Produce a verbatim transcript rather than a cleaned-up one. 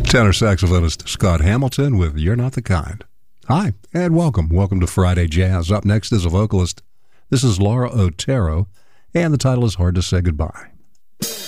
Tenor saxophonist Scott Hamilton with You're Not the Kind. Hi, and welcome. Welcome to Friday Jazz. Up next is a vocalist. This is Laura Otero, and the title is Hard to Say Goodbye.